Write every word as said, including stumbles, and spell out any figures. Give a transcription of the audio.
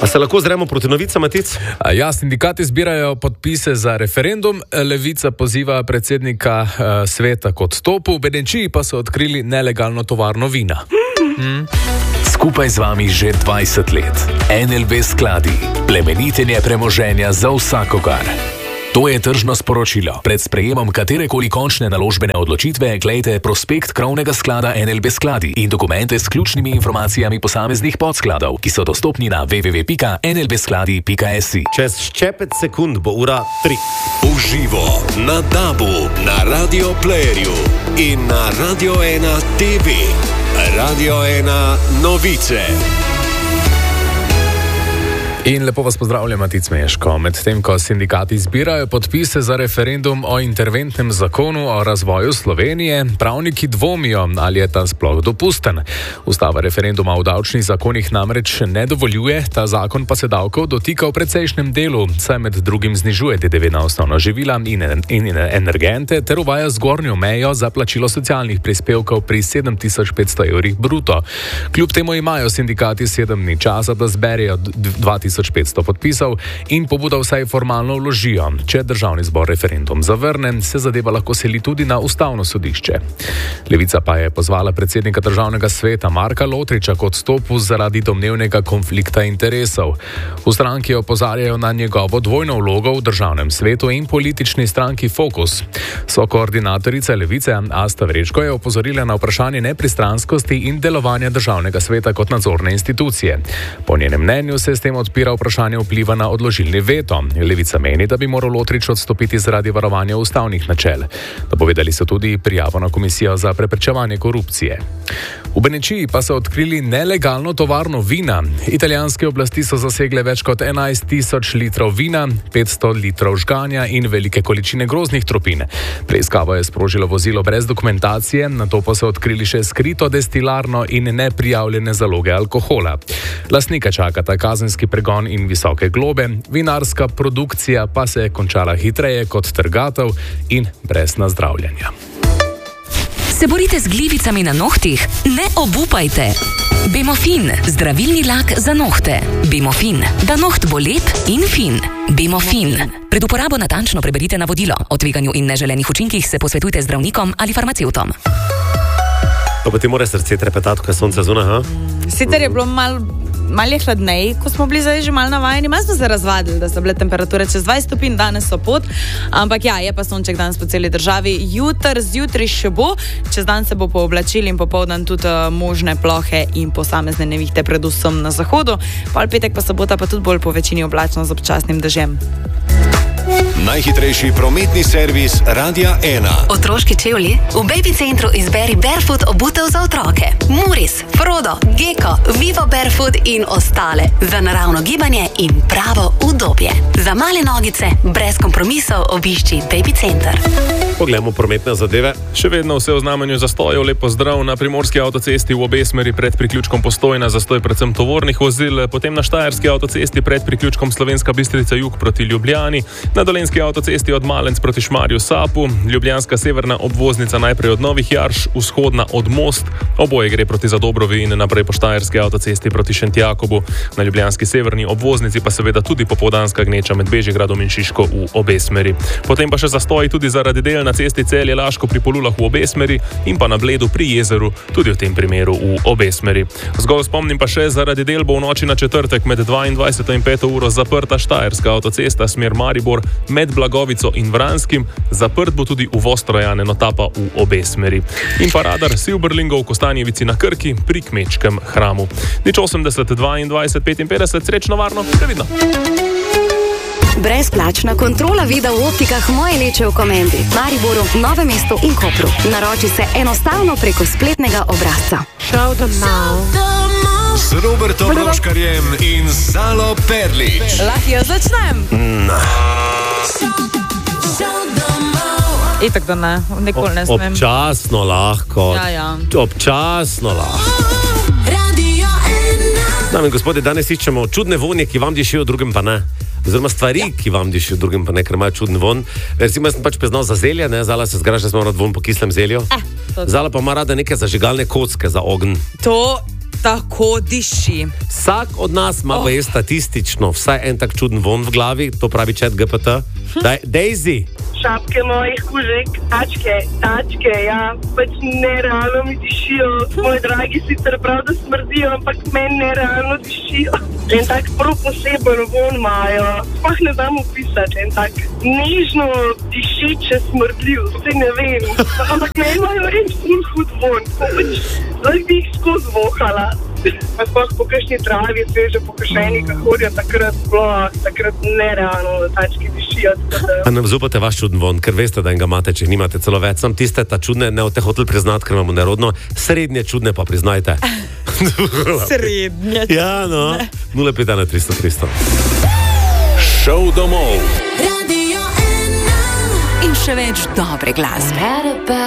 A se lahko zremo proti novicam, Matic? Ja, sindikati zbirajo podpise za referendum, Levica poziva predsednika uh, sveta k odstopu, v Benečiji pa so odkrili nelegalno tovarno vina. Mm. Skupaj z vami že dvajset let. N L B skladi, plemenitenje premoženja za vsakogar. To je tržno sporočilo. Pred sprejemom katerekoli končne naložbene odločitve glejte prospekt krovnega sklada N L B skladi in dokumente s ključnimi informacijami posameznih podskladov, ki so dostopni na w w w pika n l b skladi pika s i. Čez ščepet sekund bo ura tri. Uživo na Dabu, na Radio Playerju in na Radio ena T V. Radio ena novice. In lepo vas pozdravljam, Matic Meško. Medtem ko sindikati zbirajo podpise za referendum o interventnem zakonu o razvoju Slovenije, pravniki dvomijo, ali je ta sploh dopusten. Ustava referenduma v davčnih zakonih namreč ne dovoljuje, ta zakon pa se davkov dotika v precejšnjem delu, saj med drugim znižuje D D V na osnovna živila in, in, in energente ter uvaja zgornjo mejo za plačilo socialnih prispevkov pri sedem tisoč petsto evrih bruto. Kljub temu imajo sindikati sedem dni časa, da zberejo dva tisoč petsto podpisov in pobudo vsaj formalno vložijo. Če državni zbor referendum zavrne, se zadeva lahko seli tudi na ustavno sodišče. Levica pa je pozvala predsednika državnega sveta Marka Lotriča k odstopu zaradi domnevnega konflikta interesov. V stranki opozarjajo na njegovo dvojno vlogo v državnem svetu in politični stranki Fokus. Sokoordinatorica Levice Asta Vrečko je opozorila na vprašanje nepristranskosti in delovanja državnega sveta kot nadzorne institucije. Po njenem mnenju se s tem odpira vprašanje vpliva na odložilni veto. Levica meni, da bi moral Lotrič odstopiti zaradi varovanja ustavnih načel. Napovedali so tudi prijavo na komisijo za preprečevanje korupcije. V Benečiji pa so odkrili nelegalno tovarno vina. Italijanske oblasti so zasegle več kot enajst tisoč litrov vina, petsto litrov žganja in velike količine grozdnih tropin. Preiskavo je sprožilo vozilo brez dokumentacije, nato pa so odkrili še skrito destilarno in neprijavljene zaloge alkohola. Lastnika čakata kazenski pregon in visoke globe, vinarska produkcija pa se je končala hitreje kot trgatev in brez nazdravljanja. Se borite z glivicami na nohtih? Ne obupajte! Bemofin, zdravilni lak za nohte. Bemofin, da noht bo lep in fin. Bemofin. Pred uporabo natančno preberite navodilo. O tveganju in neželenih učinkih se posvetujte z zdravnikom ali farmacevtom. Pa, pa ti mora srce trepetati, ko je sonce zunaj, ha? Sicer je bilo malo mal hladnej, ko smo bili zdaj že malo navajeni. Malo smo se razvadili, da so bile temperature čez dvajset stopinj, danes so pod. Ampak ja, je pa sonček danes po celi državi. Jutr zjutraj še bo, čez dan se bo pooblačil in popoldan tudi uh, možne plohe in posamezne nevihte, predvsem na zahodu. Pol petek pa sobota pa tudi bolj po večini oblačno z občasnim dežjem. Najhitrejši prometni servis Radia ena. Otroški čevlji? V Baby Centru izberi Barefoot obutev za otroke. Muris, Frodo, Gecko, Vivo Barefoot in ostale. Za naravno gibanje in pravo udobje. Za male nogice, brez kompromisov obišči Baby Center. Poglejmo prometne zadeve. Še vedno vse v znamenju zastojev. Lep pozdrav na primorski avtocesti v obe smeri pred priključkom Postojna, zastoj predvsem tovornih vozil, potem na štajerski avtocesti pred priključkom Slovenska Bistrica jug proti Ljubljani, na dolenski avtocesti od Malenc proti Šmarju Sapu, ljubljanska severna obvoznica najprej od Novih Jarš, vzhodna od Most, oboje gre proti Zadobrovi in naprej po štajerski avtocesti proti Šentjakobu, na ljubljanski severni obvoznici pa seveda tudi popoldanska gneča med Bežigradom in Šiško v obe smeri. Potem pa še zastoji tudi zaradi del na cesti Celje-Laško pri Polulah v obe smeri in pa na Bledu pri Jezeru, tudi v tem primeru v obe smeri. Zgolj spomnim pa še, zaradi del bo v noči na četrtek med dvaindvajseto in peto uro zaprta štajerska avtocesta smer Maribor med Blagovico in Vranskim, zaprt bo tudi uvoz Trojane Notapa v obe smeri. In pa radar Silberlingov v Kostanjevici na Krki pri Kmečkem hramu. Nič osemdeset dvaindvajset petinpetdeset, srečno, varno, previdno. Brezplačna kontrola vida v optikah Moje Leče v Komendi, Mariboru, Novem mestu in Kopru. Naroči se enostavno preko spletnega obrazca. Show them now. Z Robertom Roškarjem in Zalo Perlič. Lahko jaz začnem? Na. Itak da ne, nikoli ne smem. Občasno lahko. Ja, ja. Občasno lahko. Dame in gospodje, danes iščemo čudne vonje, ki vam dišijo, drugim pa ne. Oziroma stvari, ki vam dišijo, drugim pa ne, ker imajo čudni von. Recimo, jaz sem pač poznal za zelje, ne? Zala se zgraža, da smo rad von po kislem zelju. Eh, Zala pa ima rada neke zažigalne kocke za ogenj. To tako diši. Vsak od nas ima Oh. oh. statistično vsaj en tak čuden von v glavi, to pravi chat G P T. Daj, Daisy. Šapke mojih kužek, tačke, tačke, ja, pač nerealno mi dišijo. Moji dragi sicer prav, da smrdijo, ampak meni nerealno dišijo. En tak prav poseben von imajo. Sploh ne znam opisati, en tak nežno dišeče smrdljiv, se ne vem. Ampak meni imajo res ful hud von, pač lahko bi jih skozi vohala. Pa sploh po kakšni travi, sveže pokošeni, ko hodijo takrat sploh, takrat nerealno tački dišijo. A nam zaupate vaš čuden von, ker veste, da ga imate, če nimate celo več. Sam tiste ta čudne ne boste hoteli priznati, ker imamo nerodno. Srednje čudne pa priznajte. Srednje. Ja, no. nula pet ena tristo tristo. Šov domov. In še več dobre glasbe.